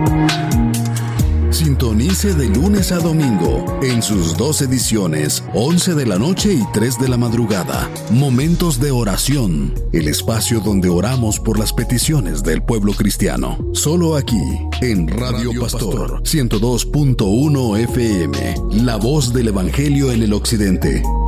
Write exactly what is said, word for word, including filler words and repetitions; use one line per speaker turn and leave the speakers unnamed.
Sintonice de lunes a domingo en sus dos ediciones, once de la noche y tres de la madrugada. Momentos de oración, el espacio donde oramos por las peticiones del pueblo cristiano. Solo aquí, en Radio Pastor ciento dos punto uno F M, la voz del Evangelio en el Occidente.